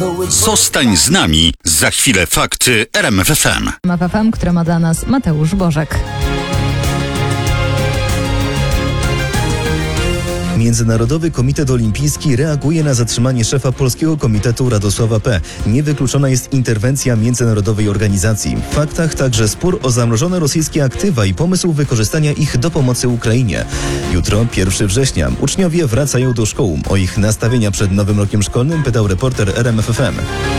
Zostań z nami. Za chwilę fakty RMF FM. FM, które ma dla nas Mateusz Bożek. Międzynarodowy Komitet Olimpijski reaguje na zatrzymanie szefa Polskiego Komitetu Radosława P. Niewykluczona jest interwencja międzynarodowej organizacji. W faktach także spór o zamrożone rosyjskie aktywa i pomysł wykorzystania ich do pomocy Ukrainie. Jutro, 1 września, uczniowie wracają do szkół. O ich nastawienia przed nowym rokiem szkolnym pytał reporter RMF FM.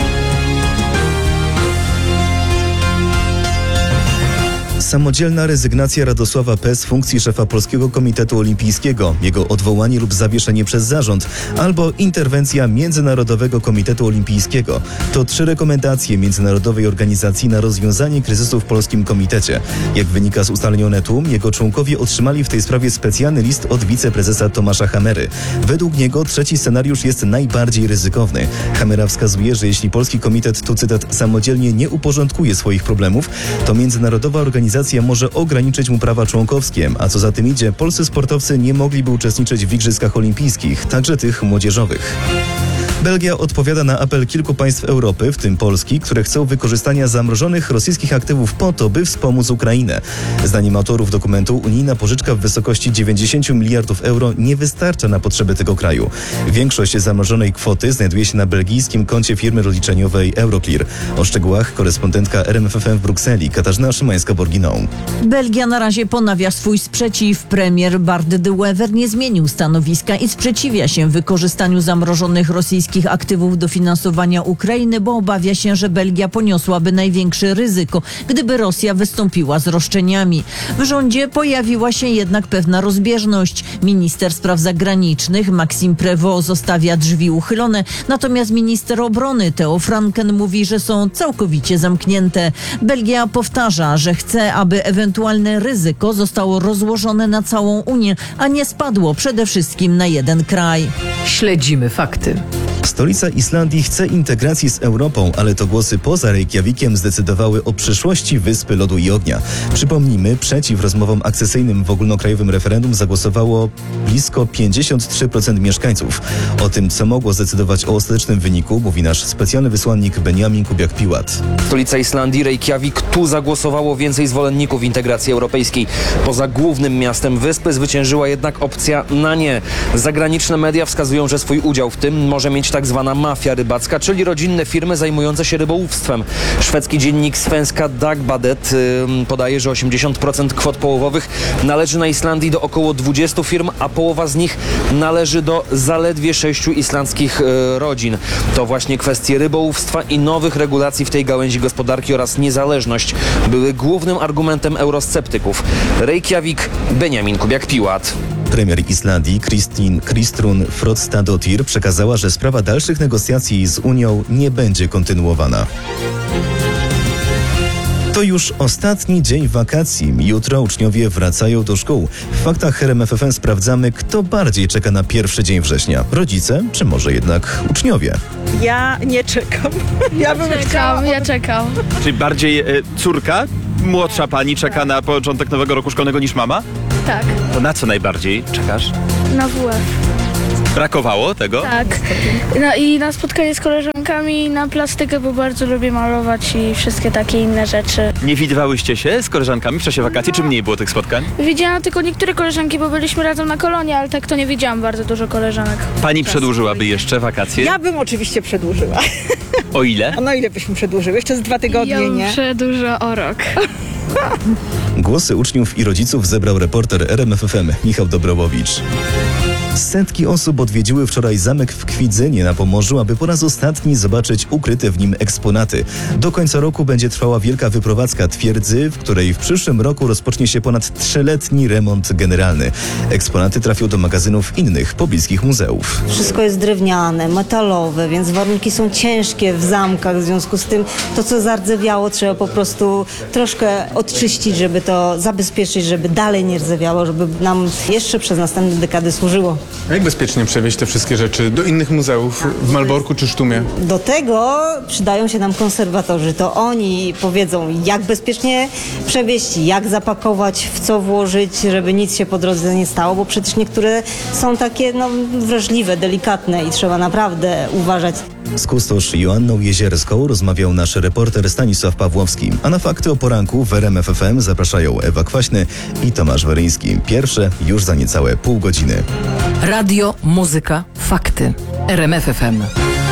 Samodzielna rezygnacja Radosława P. z funkcji szefa Polskiego Komitetu Olimpijskiego, jego odwołanie lub zawieszenie przez zarząd, albo interwencja Międzynarodowego Komitetu Olimpijskiego. To 3 rekomendacje międzynarodowej organizacji na rozwiązanie kryzysu w Polskim Komitecie. Jak wynika z ustaleń Onetu, jego członkowie otrzymali w tej sprawie specjalny list od wiceprezesa Tomasza Hamery. Według niego trzeci scenariusz jest najbardziej ryzykowny. Hamera wskazuje, że jeśli Polski Komitet, tu cytat, samodzielnie nie uporządkuje swoich problemów, to międzynarodowa organizacja może ograniczyć mu prawa członkowskie, a co za tym idzie, polscy sportowcy nie mogliby uczestniczyć w Igrzyskach Olimpijskich, także tych młodzieżowych. Belgia odpowiada na apel kilku państw Europy, w tym Polski, które chcą wykorzystania zamrożonych rosyjskich aktywów po to, by wspomóc Ukrainę. Zdaniem autorów dokumentu unijna pożyczka w wysokości 90 miliardów euro nie wystarcza na potrzeby tego kraju. Większość zamrożonej kwoty znajduje się na belgijskim koncie firmy rozliczeniowej Euroclear. O szczegółach korespondentka RMF FM w Brukseli, Katarzyna Szymańska-Borginą. Belgia na razie ponawia swój sprzeciw. Premier Bart de Wever nie zmienił stanowiska i sprzeciwia się wykorzystaniu zamrożonych rosyjskich aktywów do finansowania Ukrainy, bo obawia się, że Belgia poniosłaby największe ryzyko, gdyby Rosja wystąpiła z roszczeniami. W rządzie pojawiła się jednak pewna rozbieżność. Minister spraw zagranicznych Maxime Prévost zostawia drzwi uchylone, natomiast minister obrony Theo Franken mówi, że są całkowicie zamknięte. Belgia powtarza, że chce, aby ewentualne ryzyko zostało rozłożone na całą Unię, a nie spadło przede wszystkim na jeden kraj. Śledzimy fakty. Stolica Islandii chce integracji z Europą, ale to głosy poza Reykjavikiem zdecydowały o przyszłości Wyspy Lodu i Ognia. Przypomnijmy, przeciw rozmowom akcesyjnym w ogólnokrajowym referendum zagłosowało blisko 53% mieszkańców. O tym, co mogło zdecydować o ostatecznym wyniku, mówi nasz specjalny wysłannik Benjamin Kubiak-Piłat. Stolica Islandii, Reykjavik, tu zagłosowało więcej zwolenników integracji europejskiej. Poza głównym miastem wyspy zwyciężyła jednak opcja na nie. Zagraniczne media wskazują, że swój udział w tym może mieć tak zwana mafia rybacka, czyli rodzinne firmy zajmujące się rybołówstwem. Szwedzki dziennik Svenska Dagbladet podaje, że 80% kwot połowowych należy na Islandii do około 20 firm, a połowa z nich należy do zaledwie 6 islandzkich rodzin. To właśnie kwestie rybołówstwa i nowych regulacji w tej gałęzi gospodarki oraz niezależność były głównym argumentem eurosceptyków. Reykjavik, Benjamin Kubiak-Piłat. Premier Islandii Kristrún Frostadóttir przekazała, że sprawa dalszych negocjacji z Unią nie będzie kontynuowana. To już ostatni dzień wakacji. Jutro uczniowie wracają do szkół. W faktach RMF FM sprawdzamy, kto bardziej czeka na pierwszy dzień września. Rodzice, czy może jednak uczniowie? Ja nie czekam. Ja czekam. Czyli bardziej córka, młodsza pani czeka na początek nowego roku szkolnego niż mama? Tak, To na co najbardziej czekasz? na WF. Brakowało tego? Tak. No i na spotkanie z koleżankami, na plastykę, bo bardzo lubię malować i wszystkie takie inne rzeczy. Nie widywałyście się z koleżankami w czasie wakacji, czy mniej było tych spotkań? Widziałam tylko niektóre koleżanki, bo byliśmy razem na kolonie, ale tak to nie widziałam bardzo dużo koleżanek. Pani przedłużyłaby jeszcze wakacje? Ja bym oczywiście przedłużyła. O ile? No ile byśmy przedłużyły? Jeszcze z 2 tygodnie, nie? przedłużę o rok. Głosy uczniów i rodziców zebrał reporter RMF FM Michał Dobrowowicz. Setki osób odwiedziły wczoraj zamek w Kwidzynie na Pomorzu, aby po raz ostatni zobaczyć ukryte w nim eksponaty. Do końca roku będzie trwała wielka wyprowadzka twierdzy, w której w przyszłym roku rozpocznie się ponad 3-letni remont generalny. Eksponaty trafią do magazynów innych pobliskich muzeów. Wszystko jest drewniane, metalowe, więc warunki są ciężkie w zamkach. W związku z tym to, co zardzewiało, trzeba po prostu troszkę odczyścić, żeby to zabezpieczyć, żeby dalej nie rdzewiało, żeby nam jeszcze przez następne dekady służyło. A jak bezpiecznie przewieźć te wszystkie rzeczy do innych muzeów w Malborku czy Sztumie? Do tego przydają się nam konserwatorzy. To oni powiedzą, jak bezpiecznie przewieźć, jak zapakować, w co włożyć, żeby nic się po drodze nie stało, bo przecież niektóre są takie wrażliwe, delikatne i trzeba naprawdę uważać. Z kustosz Joanną Jezierską rozmawiał nasz reporter Stanisław Pawłowski. A na fakty o poranku w RMF FM zapraszają Ewa Kwaśny i Tomasz Weryński. Pierwsze już za niecałe pół godziny. Radio, muzyka, fakty. RMF FM.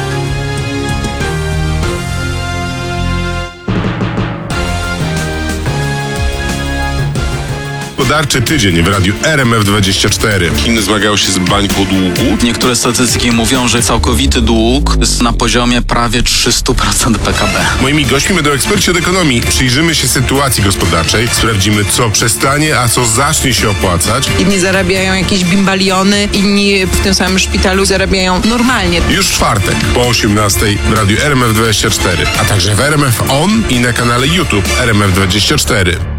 Gospodarczy tydzień w radiu RMF24. Chiny zmagają się z bańką długu. Niektóre statystyki mówią, że całkowity dług jest na poziomie prawie 300% PKB. Moimi gośćmi będą eksperci od ekonomii. Przyjrzymy się sytuacji gospodarczej, sprawdzimy, co przestanie, a co zacznie się opłacać. Inni zarabiają jakieś bimbaliony, inni w tym samym szpitalu zarabiają normalnie. Już w czwartek po 18:00 w radiu RMF24, a także w RMF On i na kanale YouTube RMF24.